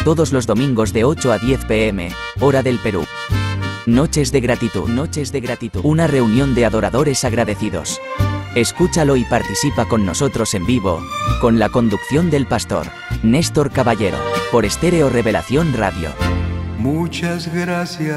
todos los domingos de 8 a 10 p.m., hora del Perú. Noches de gratitud, una reunión de adoradores agradecidos. Escúchalo y participa con nosotros en vivo, con la conducción del pastor Néstor Caballero, por Estéreo Revelación Radio. Muchas gracias.